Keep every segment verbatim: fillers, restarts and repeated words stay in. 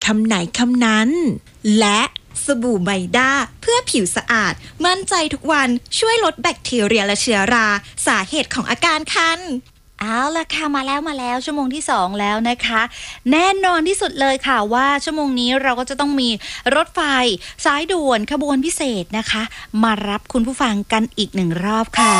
คำไหนคำนั้นและสบู่ไบด้าเพื่อผิวสะอาดมั่นใจทุกวันช่วยลดแบคทีเรียและเชื้อราสาเหตุของอาการคันเอาล่ะค่ะมาแล้วมาแล้วชั่วโมงที่สองแล้วนะคะแน่นอนที่สุดเลยค่ะว่าชั่วโมงนี้เราก็จะต้องมีรถไฟสายด่วนขบวนพิเศษนะคะมารับคุณผู้ฟังกันอีกหนึ่งรอบค่ะ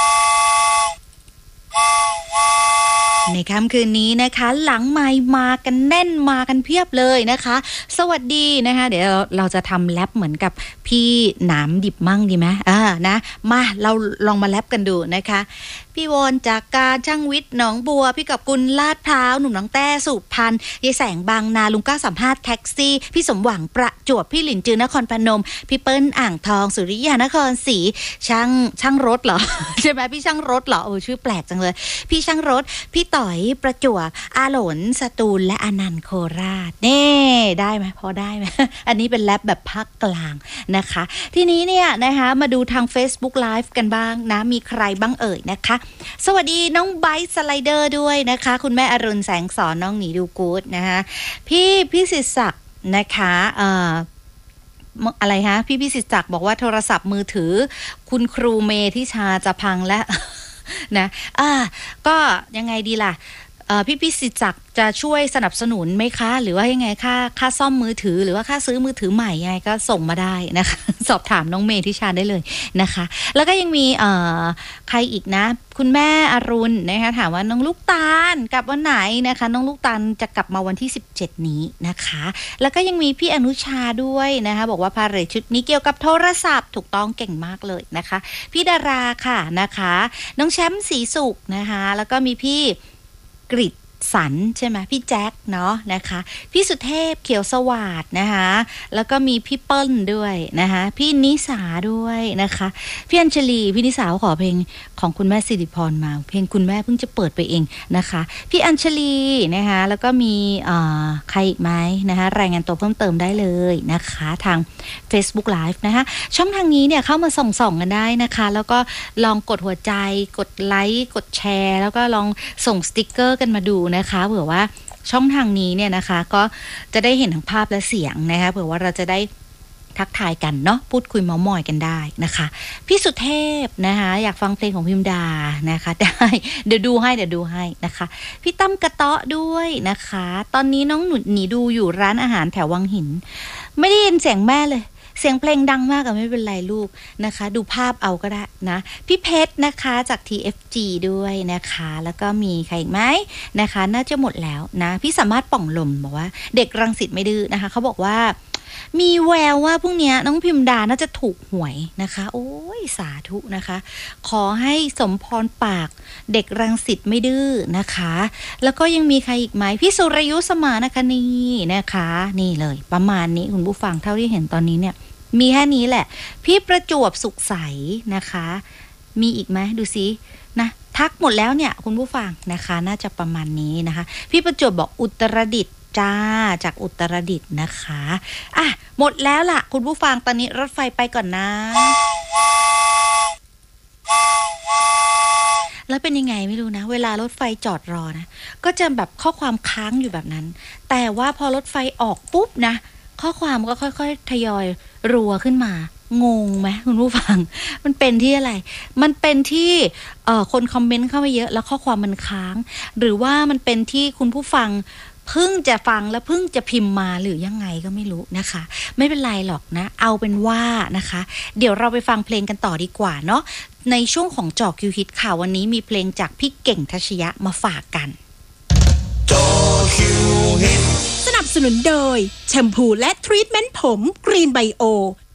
ในค่ำคืนนี้นะคะหลังไมค์มากันแน่นมากันเพียบเลยนะคะสวัสดีนะคะเดี๋ยวเราจะทำแรปเหมือนกับพี่หนามดิบมั่งดีไหมอ่านะมาเราลองมาแรปกันดูนะคะพี่วอนจากการช่างวิทย์หนองบัวพี่กับกุลลาดพร้าวหนุ่มน้องแต้สุพรรณยายแสงบางนาลุงก้าสัมภาษณ์แท็กซี่พี่สมหวังประจวบพี่หลินจือนครพนมพี่เปิ้ลอ่างทองสุริยานครศรีช่างช่างรถเหรอ ใช่ไหมพี่ช่างรถเหรอโอ้ชื่อแปลกจังเลยพี่ช่างรถพี่ต่อยประจวบอาหลนสตูลและอนันต์โคราชเน่ได้ไหมพอได้ไหม อันนี้เป็นแรปแบบภาคกลางนะคะทีนี้เนี่ยนะคะมาดูทาง Facebook Live กันบ้างนะมีใครบ้างเอ่ยนะคะสวัสดีน้องไบท์สไลเดอร์ด้วยนะคะคุณแม่อรุณแสงสอนน้องหนีดูกู๊ดนะคะพี่พี่ศิษย์ศักดิ์นะคะเอ่ออะไรฮะพี่พี่ศิษย์ศักดิ์บอกว่าโทรศัพท์มือถือคุณครูเมทิชาจะพังแล้ว นะอ่าก็ยังไงดีล่ะพี่พิสิทธิ์จักรจะช่วยสนับสนุนไหมคะหรือว่ายังไงค่าค่าซ่อมมือถือหรือว่าค่าซื้อมือถือใหม่ยังไงก็ส่งมาได้นะคะ สอบถามน้องเมย์ทิชาได้เลยนะคะแล้วก็ยังมีเอ่อใครอีกนะคุณแม่อรุณนะคะถามว่าน้องลูกตาลกลับวันไหนนะคะน้องลูกตาลจะกลับมาวันที่สิบเจ็ดนี้นะคะแล้วก็ยังมีพี่อนุชาด้วยนะคะบอกว่าพาเหรดชุดนี้เกี่ยวกับโทรศัพท์ถูกต้องเก่งมากเลยนะคะพี่ดาราค่ะนะคะน้องแชมป์ศรีสุขนะคะแล้วก็มีพี่กฤษสันใช่ไหมพี่แจ็คเนาะนะคะพี่สุเทพเขียวสวัสดนะคะแล้วก็มีพี่เปิ้ลด้วยนะคะพี่นิสาด้วยนะคะพี่อัญชลีพี่นิสาขอเพลงของคุณแม่สิริพรมาเพลงคุณแม่เพิ่งจะเปิดไปเองนะคะพี่อัญชลีนะคะแล้วก็มีใครอีกไหมนะคะรายงานตัวเพิ่มเติมได้เลยนะคะทาง Facebook Live นะคะช่องทางนี้เนี่ยเข้ามาส่องๆกันได้นะคะแล้วก็ลองกดหัวใจกดไลค์กดแชร์แล้วก็ลองส่งสติ๊กเกอร์กันมาดูนะคะเผื่อว่าช่องทางนี้เนี่ยนะคะก็จะได้เห็นทั้งภาพและเสียงนะคะเผื่อว่าเราจะได้ทักทายกันเนาะพูดคุยเม้ามอยกันได้นะคะพี่สุเทพนะคะอยากฟังเพลงของพิมดานะคะได้เดี๋ยวดูให้เดี๋ยวดูให้นะคะพี่ตั้มกระเตาะด้วยนะคะตอนนี้น้องหนุดหนีดูอยู่ร้านอาหารแถววังหินไม่ได้ยินเสียงแม่เลยเสียงเพลงดังมากอะไม่เป็นไรลูกนะคะดูภาพเอาก็ได้นะพี่เพชรนะคะจาก ที เอฟ จี ด้วยนะคะแล้วก็มีใครอีกไหมนะคะน่าจะหมดแล้วนะพี่สามารถป่องลมบอกว่าเด็กรังสิตไม่ดื้อนะคะเขาบอกว่ามีแววว่าพรุ่งนี้น้องพิมดาน่าจะถูกหวยนะคะโอ้ยสาธุนะคะขอให้สมพรปากเด็กรังสิตไม่ดื้อนะคะแล้วก็ยังมีใครอีกไหมพี่สุรยุสมานคณีนะคะนี่เลยประมาณนี้คุณผู้ฟังเท่าที่เห็นตอนนี้เนี่ยมีแค่นี้แหละพี่ประจวบสุขใสนะคะมีอีกไหมดูซินะทักหมดแล้วเนี่ยคุณผู้ฟังนะคะน่าจะประมาณนี้นะคะพี่ประจวบบอกอุตรดิตถ์จ้าจากอุตรดิตถ์นะคะอ่ะหมดแล้วล่ะคุณผู้ฟังตอนนี้รถไฟไปก่อนนะแล้วเป็นยังไงไม่รู้นะเวลารถไฟจอดรอนะก็จะแบบข้อความค้างอยู่แบบนั้นแต่ว่าพอรถไฟออกปุ๊บนะข้อความก็ค่อยๆทยอยรัวขึ้นมางงไหมคุณผู้ฟังมันเป็นที่อะไรมันเป็นที่เอ่อคนคอมเมนต์เข้ามาเยอะแล้วข้อความมันค้างหรือว่ามันเป็นที่คุณผู้ฟังเพิ่งจะฟังแล้วเพิ่งจะพิมพ์มาหรือยังไงก็ไม่รู้นะคะไม่เป็นไรหรอกนะเอาเป็นว่านะคะเดี๋ยวเราไปฟังเพลงกันต่อดีกว่าเนาะในช่วงของจอคิวฮิตค่ะวันนี้มีเพลงจากพี่เก่งทัชยะมาฝากกันจอคิวฮิตสนับสนุนโดยแชมพูและทรีทเมนต์ผมกรีนไบโอ